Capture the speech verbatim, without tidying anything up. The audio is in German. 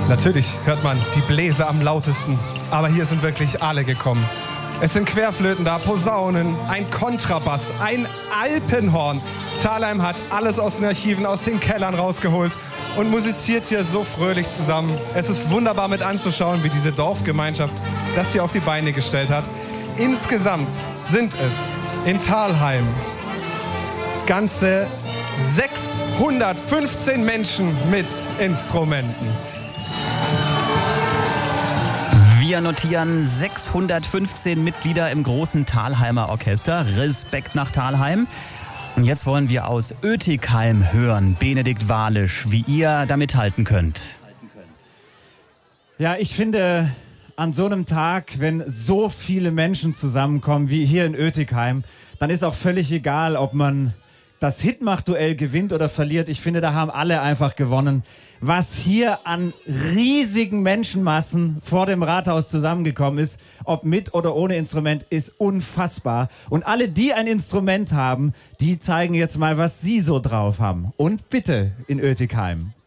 Natürlich hört man die Bläser am lautesten, aber hier sind wirklich alle gekommen. Es sind Querflöten da, Posaunen, ein Kontrabass, ein Alpenhorn. Thalheim hat alles aus den Archiven, aus den Kellern rausgeholt und musiziert hier so fröhlich zusammen. Es ist wunderbar mit anzuschauen, wie diese Dorfgemeinschaft das hier auf die Beine gestellt hat. Insgesamt sind es in Thalheim ganze sechshundertfünfzehn Menschen mit Instrumenten. Wir notieren sechshundertfünfzehn Mitglieder im großen Thalheimer Orchester. Respekt nach Thalheim. Und jetzt wollen wir aus Oetikheim hören, Benedikt Walisch, wie ihr da mithalten könnt. Ja, ich finde, an so einem Tag, wenn so viele Menschen zusammenkommen wie hier in Oetikheim, dann ist auch völlig egal, ob man das Hitmach-Duell gewinnt oder verliert. Ich finde, da haben alle einfach gewonnen. Was hier an riesigen Menschenmassen vor dem Rathaus zusammengekommen ist, ob mit oder ohne Instrument, ist unfassbar. Und alle, die ein Instrument haben, die zeigen jetzt mal, was sie so drauf haben. Und bitte in Oetikheim.